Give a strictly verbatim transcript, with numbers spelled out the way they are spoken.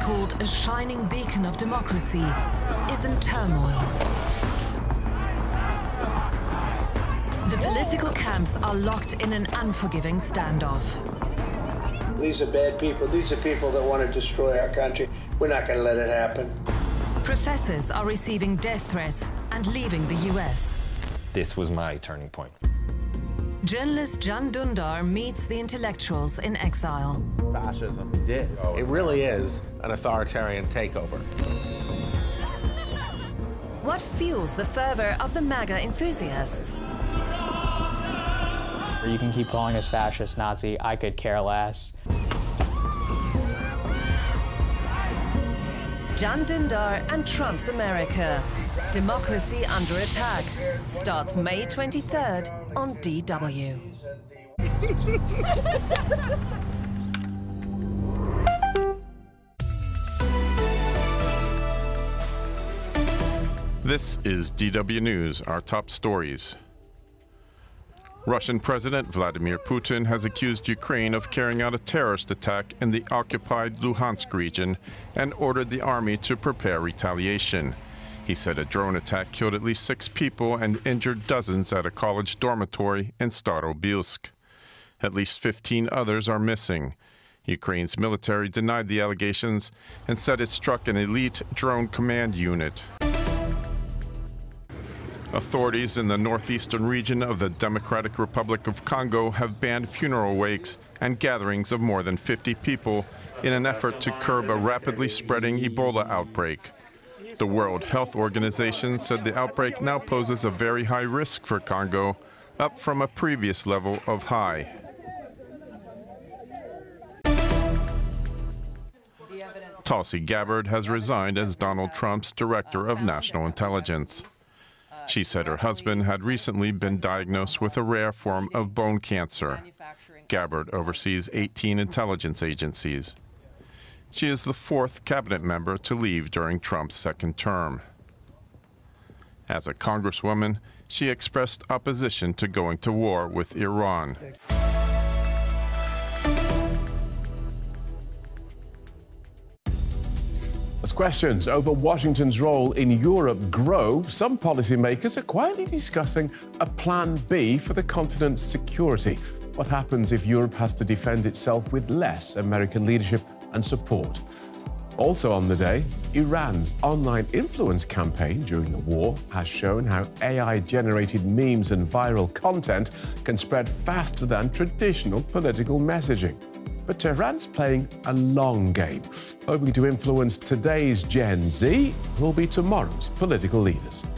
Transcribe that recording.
called a shining beacon of democracy, is in turmoil. The political camps are locked in an unforgiving standoff. These are bad people. These are people that want to destroy our country. We're not going to let it happen. Professors are receiving death threats and leaving the U S. This was my turning point. Journalist Can Dündar meets the intellectuals in exile. Fascism did. It really is an authoritarian takeover. What fuels the fervor of the MAGA enthusiasts? You can keep calling us fascist, Nazi, I could care less. Can Dündar and Trump's America. Democracy Under Attack starts May twenty-third on D W. This is D W News, our top stories. Russian President Vladimir Putin has accused Ukraine of carrying out a terrorist attack in the occupied Luhansk region and ordered the army to prepare retaliation. He said a drone attack killed at least six people and injured dozens at a college dormitory in Starobilsk. At least fifteen others are missing. Ukraine's military denied the allegations and said it struck an elite drone command unit. Authorities in the northeastern region of the Democratic Republic of Congo have banned funeral wakes and gatherings of more than fifty people in an effort to curb a rapidly spreading Ebola outbreak. The World Health Organization said the outbreak now poses a very high risk for Congo, up from a previous level of high. Tulsi Gabbard has resigned as Donald Trump's Director of National Intelligence. She said her husband had recently been diagnosed with a rare form of bone cancer. Gabbard oversees eighteen intelligence agencies. She is the fourth cabinet member to leave during Trump's second term. As a congresswoman, she expressed opposition to going to war with Iran. As questions over Washington's role in Europe grow, some policymakers are quietly discussing a plan B for the continent's security. What happens if Europe has to defend itself with less American leadership and support? Also on the day, Iran's online influence campaign during the war has shown how A I-generated memes and viral content can spread faster than traditional political messaging. But Tehran's playing a long game, hoping to influence today's Gen Z, who will be tomorrow's political leaders.